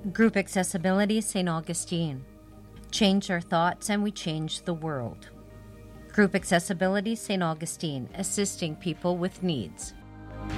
Group Accessibility St. Augustine. Change our thoughts and we change the world. Group Accessibility St. Augustine, assisting people with needs.